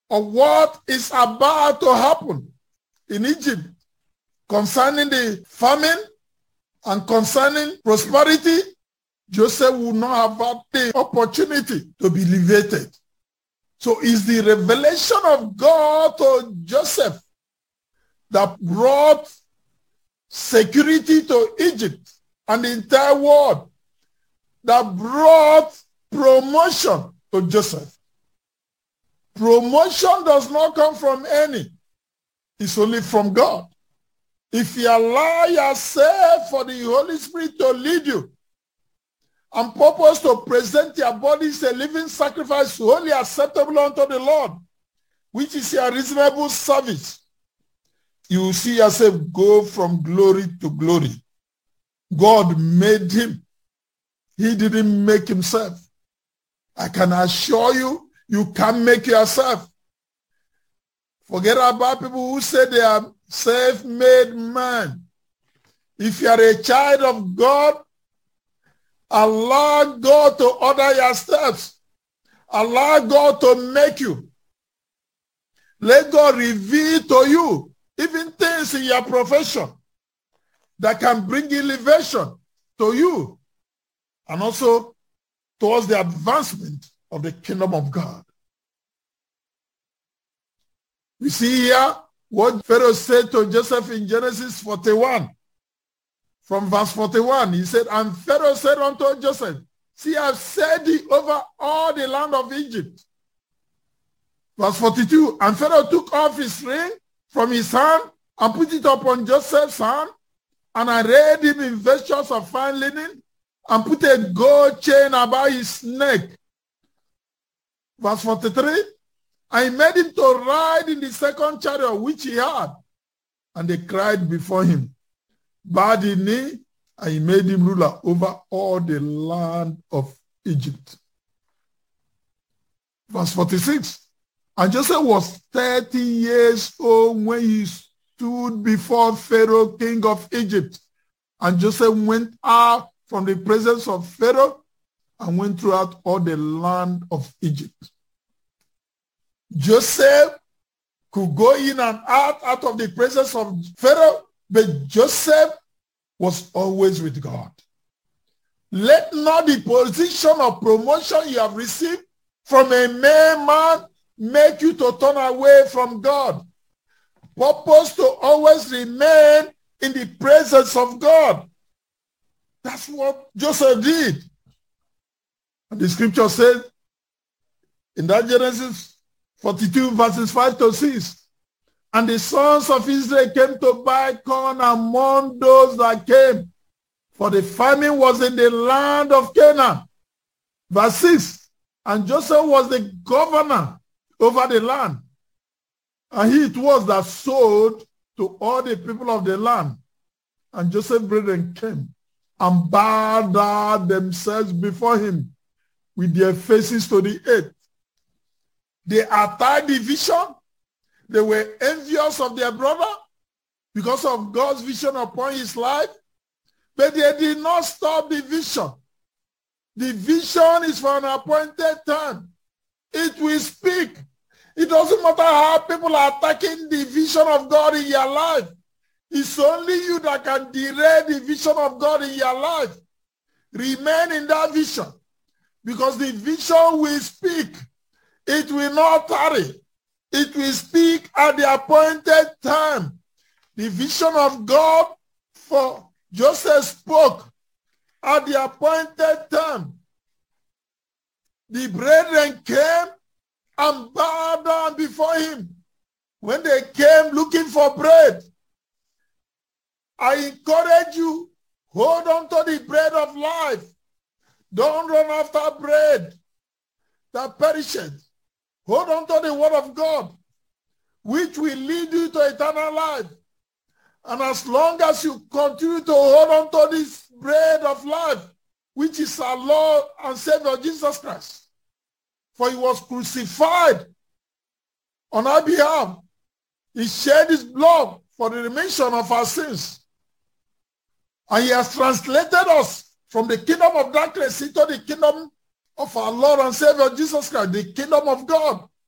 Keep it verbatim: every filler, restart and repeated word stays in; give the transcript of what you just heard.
of what is about to happen in Egypt concerning the famine and concerning prosperity, Joseph would not have had the opportunity to be elevated. So it's the revelation of God to Joseph that brought security to Egypt and the entire world, that brought promotion to Joseph. Promotion does not come from any. It's only from God. If you allow yourself for the Holy Spirit to lead you and purpose to present your bodies a living sacrifice wholly acceptable unto the Lord, which is your reasonable service, you will see yourself go from glory to glory. God made him. He didn't make himself. I can assure you, you can't make yourself. Forget about people who say they are self-made man. If you are a child of God, allow God to order your steps. Allow God to make you. Let God reveal to you even things in your profession that can bring elevation to you and also towards the advancement of the kingdom of God. We see here what Pharaoh said to Joseph in Genesis forty-one. From verse forty-one, he said, and Pharaoh said unto Joseph, see, I have set thee over all the land of Egypt. Verse forty-two, and Pharaoh took off his ring from his hand and put it upon Joseph's hand, and arrayed him in vestures of fine linen, and put a gold chain about his neck. Verse forty-three, and he made him to ride in the second chariot which he had. And they cried before him, bowed the knee, and he made him ruler over all the land of Egypt. Verse forty-six, and Joseph was thirty years old when he stood before Pharaoh, king of Egypt. And Joseph went out from the presence of Pharaoh and went throughout all the land of Egypt. Joseph could go in and out, out of the presence of Pharaoh, but Joseph was always with God. Let not the position of promotion you have received from a mere man make you to turn away from God. Purpose to always remain in the presence of God. That's what Joseph did. And the scripture says in that Genesis forty-two verses five to six, and the sons of Israel came to buy corn among those that came, for the famine was in the land of Canaan. Verse six, and Joseph was the governor over the land, and he it was that sold to all the people of the land. And Joseph's brethren came and bowed down themselves before him with their faces to the earth. They attacked the vision. They were envious of their brother because of God's vision upon his life. But they did not stop the vision. The vision is for an appointed time. It will speak. It doesn't matter how people are attacking the vision of God in your life. It's only you that can derail the vision of God in your life. Remain in that vision, because the vision will speak. It will not tarry. It will speak at the appointed time. The vision of God for Joseph spoke at the appointed time. The brethren came and bowed down before him. When they came looking for bread, I encourage you, hold on to the bread of life. Don't run after bread that perishes. Hold on to the word of God, which will lead you to eternal life. And as long as you continue to hold on to this bread of life, which is our Lord and Savior Jesus Christ, for he was crucified on our behalf. He shed his blood for the remission of our sins. And he has translated us from the kingdom of darkness into the kingdom of our Lord and Savior Jesus Christ, the kingdom of God.